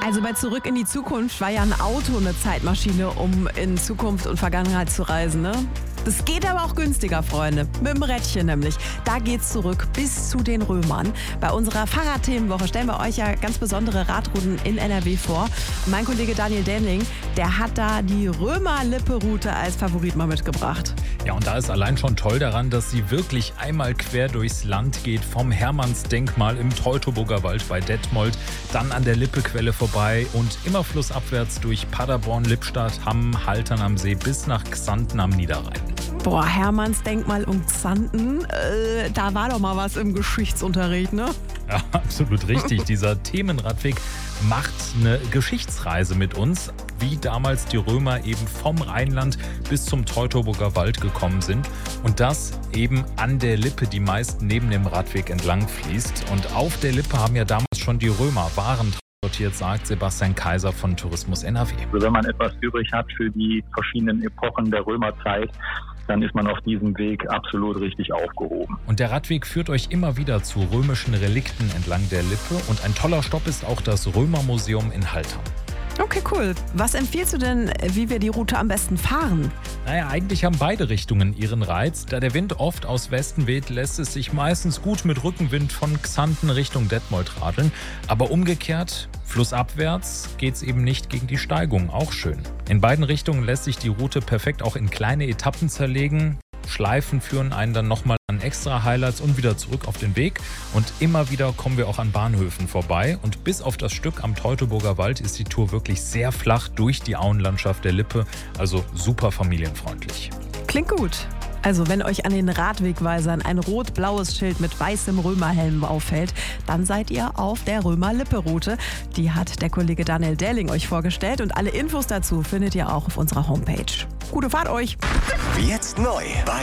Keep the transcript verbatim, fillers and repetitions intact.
Also bei Zurück in die Zukunft war ja ein Auto eine Zeitmaschine, um in Zukunft und Vergangenheit zu reisen, ne? Das geht aber auch günstiger, Freunde. Mit dem Rädchen nämlich. Da geht's zurück bis zu den Römern. Bei unserer Fahrradthemenwoche stellen wir euch ja ganz besondere Radrouten in N R W vor. Mein Kollege Daniel Dämling, der hat da die Römer-Lippe-Route als Favorit mal mitgebracht. Ja, und da ist allein schon toll daran, dass sie wirklich einmal quer durchs Land geht, vom Hermannsdenkmal im Teutoburger Wald bei Detmold, dann an der Lippequelle vorbei und immer flussabwärts durch Paderborn, Lippstadt, Hamm, Haltern am See bis nach Xanten am Niederrhein. Boah, Hermannsdenkmal und Xanten, äh, da war doch mal was im Geschichtsunterricht, ne? Ja, absolut richtig. Dieser Themenradweg macht eine Geschichtsreise mit uns, wie damals die Römer eben vom Rheinland bis zum Teutoburger Wald gekommen sind. Und das eben an der Lippe, die meist neben dem Radweg entlang fließt. Und auf der Lippe haben ja damals schon die Römer Waren transportiert, sagt Sebastian Kaiser von Tourismus N R W. Also wenn man etwas übrig hat für die verschiedenen Epochen der Römerzeit, dann ist man auf diesem Weg absolut richtig aufgehoben. Und der Radweg führt euch immer wieder zu römischen Relikten entlang der Lippe. Und ein toller Stopp ist auch das Römermuseum in Haltern. Okay, cool. Was empfiehlst du denn, wie wir die Route am besten fahren? Naja, eigentlich haben beide Richtungen ihren Reiz. Da der Wind oft aus Westen weht, lässt es sich meistens gut mit Rückenwind von Xanten Richtung Detmold radeln. Aber umgekehrt, flussabwärts, geht's eben nicht gegen die Steigung. Auch schön. In beiden Richtungen lässt sich die Route perfekt auch in kleine Etappen zerlegen. Schleifen führen einen dann nochmal an extra Highlights und wieder zurück auf den Weg. Und immer wieder kommen wir auch an Bahnhöfen vorbei. Und bis auf das Stück am Teutoburger Wald ist die Tour wirklich sehr flach durch die Auenlandschaft der Lippe. Also super familienfreundlich. Klingt gut. Also wenn euch an den Radwegweisern ein rot-blaues Schild mit weißem Römerhelm auffällt, dann seid ihr auf der Römer-Lippe-Route. Die hat der Kollege Daniel Dämling euch vorgestellt und alle Infos dazu findet ihr auch auf unserer Homepage. Gute Fahrt euch! Jetzt neu bei